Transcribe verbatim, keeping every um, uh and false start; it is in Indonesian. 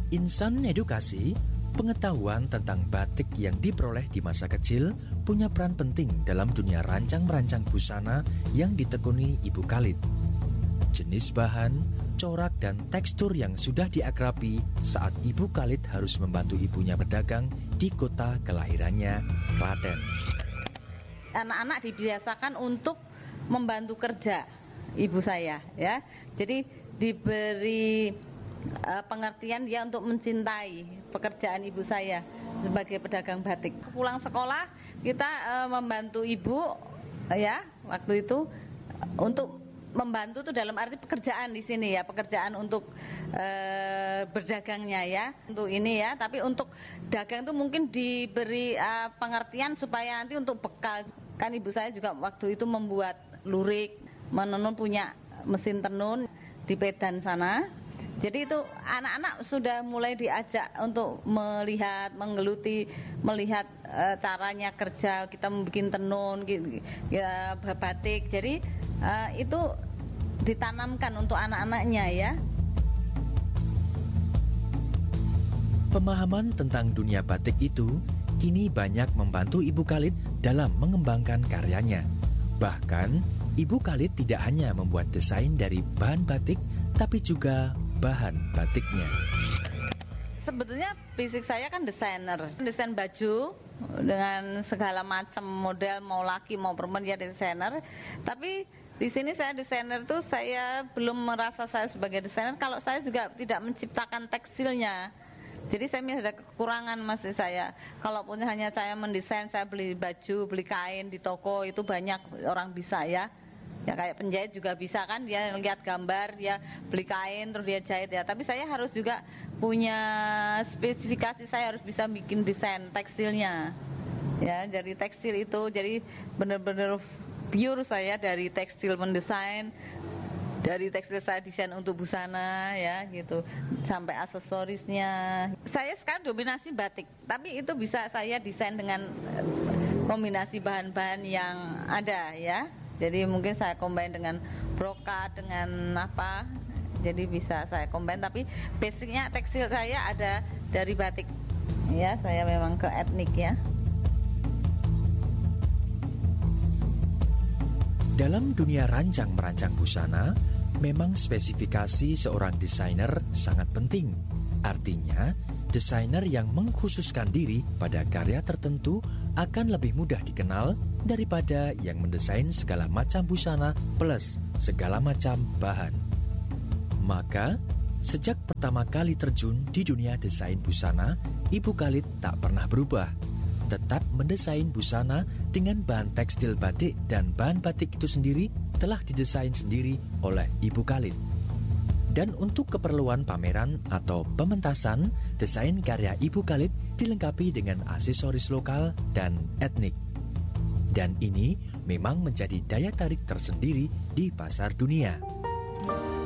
Insan edukasi, pengetahuan tentang batik yang diperoleh di masa kecil punya peran penting dalam dunia rancang-merancang busana yang ditekuni Ibu Khalid. Jenis bahan, corak, dan tekstur yang sudah diakrabi saat Ibu Khalid harus membantu ibunya berdagang di kota kelahirannya, Klaten. Anak-anak dibiasakan untuk membantu kerja ibu saya, ya. Jadi diberi uh, pengertian dia untuk mencintai pekerjaan ibu saya sebagai pedagang batik. Pulang sekolah kita uh, membantu ibu, ya, waktu itu untuk membantu tuh dalam arti pekerjaan di sini ya, pekerjaan untuk uh, berdagangnya ya, untuk ini ya. Tapi untuk dagang tuh mungkin diberi uh, pengertian supaya nanti untuk bekal. Kan ibu saya juga waktu itu membuat lurik, menenun, punya mesin tenun di Medan sana. Jadi itu anak-anak sudah mulai diajak untuk melihat, menggeluti, melihat e, caranya kerja, kita membuat tenun, ya, batik. Jadi e, itu ditanamkan untuk anak-anaknya ya. Pemahaman tentang dunia batik itu kini banyak membantu Ibu Khalid dalam mengembangkan karyanya. Bahkan, Ibu Khalid tidak hanya membuat desain dari bahan batik, tapi juga bahan batiknya. Sebetulnya fisik saya kan desainer, desain baju dengan segala macam model, mau laki mau perempuan ya desainer. Tapi di sini saya desainer tuh saya belum merasa saya sebagai desainer kalau saya juga tidak menciptakan tekstilnya. Jadi saya masih ada kekurangan masih saya. Kalaupun hanya saya mendesain, saya beli baju, beli kain di toko itu banyak orang bisa ya. Ya kayak penjahit juga bisa kan, dia lihat gambar, dia beli kain terus dia jahit ya. Tapi saya harus juga punya spesifikasi, saya harus bisa bikin desain tekstilnya. Ya, dari tekstil itu jadi benar-benar pure saya dari tekstil mendesain. Dari tekstil saya desain untuk busana ya gitu, sampai aksesorisnya. Saya sekarang dominasi batik, tapi itu bisa saya desain dengan kombinasi bahan-bahan yang ada ya. Jadi mungkin saya combine dengan brokat, dengan apa, jadi bisa saya combine. Tapi basicnya tekstil saya ada dari batik ya, saya memang ke etnik ya. Dalam dunia rancang-merancang busana, memang spesifikasi seorang desainer sangat penting. Artinya, desainer yang mengkhususkan diri pada karya tertentu akan lebih mudah dikenal daripada yang mendesain segala macam busana plus segala macam bahan. Maka, sejak pertama kali terjun di dunia desain busana, Ibu Khalid tak pernah berubah. Tetap mendesain busana dengan bahan tekstil batik, dan bahan batik itu sendiri telah didesain sendiri oleh Ibu Khalid. Dan untuk keperluan pameran atau pementasan, desain karya Ibu Khalid dilengkapi dengan aksesoris lokal dan etnik. Dan ini memang menjadi daya tarik tersendiri di pasar dunia.